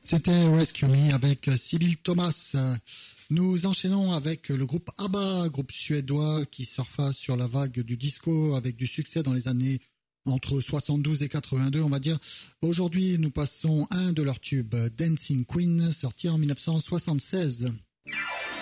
C'était Rescue Me avec Sibyl Thomas. Nous enchaînons avec le groupe ABBA, groupe suédois qui surfa sur la vague du disco avec du succès dans les années entre 72 et 82, on va dire. Aujourd'hui, nous passons un de leurs tubes, Dancing Queen, sorti en 1976.